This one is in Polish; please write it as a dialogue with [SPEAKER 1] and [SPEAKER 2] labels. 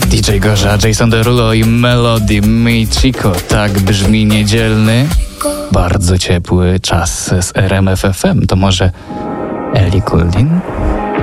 [SPEAKER 1] DJ Gorza, Jason Derulo i Melody Mi Chico. Tak brzmi niedzielny, bardzo ciepły czas z RMF FM. To może Ellie Goulding?